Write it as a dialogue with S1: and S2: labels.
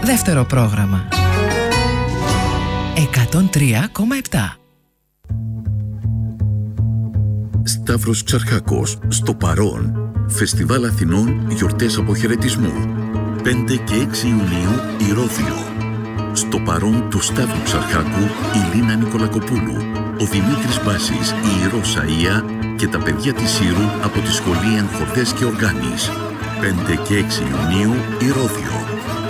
S1: Δεύτερο πρόγραμμα 103,7.
S2: Σταύρος Ξαρχάκος, στο παρόν. Φεστιβάλ Αθηνών, γιορτές αποχαιρετισμού. 5 και 6 Ιουνίου, Ηρώδειο. Στο παρόν του Σταύρου Ξαρχάκου, η Λίνα Νικολακοπούλου, ο Δημήτρης Μπάσης, η Ρώσα Ία και τα παιδιά της Σύρου από τη Σχολή Ενχορδές και Οργάνης. 5 και 6 Ιουνίου, Ηρώδειο.